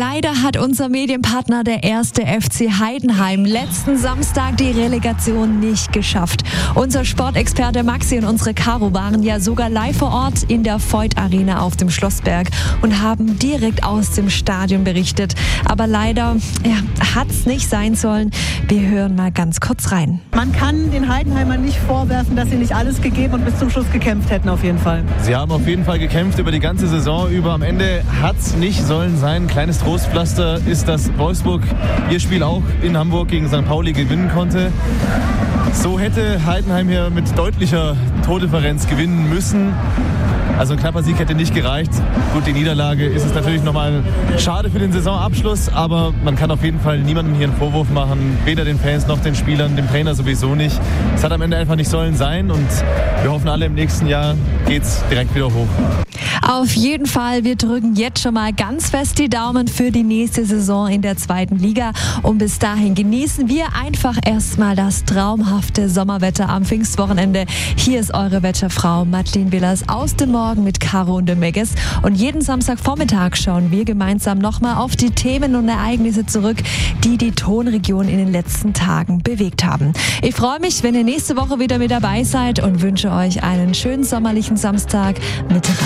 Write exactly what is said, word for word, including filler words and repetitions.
leider hat unser Medienpartner, der erste F C Heidenheim, letzten Samstag die Relegation nicht geschafft. Unser Sportexperte Maxi und unsere Caro waren ja sogar live vor Ort in der Voith Arena auf dem Schlossberg und haben direkt aus dem Stadion berichtet. Aber leider ja, hat es nicht sein sollen. Wir hören mal ganz kurz rein. Man kann den Heidenheimern nicht vorwerfen, dass sie nicht alles gegeben und bis zum Schluss gekämpft hätten auf jeden Fall. Sie haben auf jeden Fall gekämpft über die ganze Saison über. Am Ende hat es nicht sollen sein. Ein kleines Trostpflaster ist, dass Wolfsburg ihr Spiel auch in Hamburg gegen Sankt Pauli gewinnen konnte. So hätte Heidenheim hier mit deutlicher Tordifferenz gewinnen müssen. Also ein knapper Sieg hätte nicht gereicht. Gut, die Niederlage ist es natürlich nochmal schade für den Saisonabschluss, aber man kann auf jeden Fall niemandem hier einen Vorwurf machen, weder den Fans noch den Spielern, dem Trainer sowieso nicht. Es hat am Ende einfach nicht sollen sein und wir hoffen alle, im nächsten Jahr geht's direkt wieder hoch. Auf jeden Fall, wir drücken jetzt schon mal ganz fest die Daumen für die nächste Saison in der zweiten Liga. Und bis dahin genießen wir einfach erstmal das traumhafte Sommerwetter am Pfingstwochenende. Hier ist eure Wetterfrau Madeleine Willers aus dem Morgen mit Caro und dem Megges. Und jeden Samstagvormittag schauen wir gemeinsam nochmal auf die Themen und Ereignisse zurück, die die Tonregion in den letzten Tagen bewegt haben. Ich freue mich, wenn ihr nächste Woche wieder mit dabei seid und wünsche euch einen schönen sommerlichen Samstag mit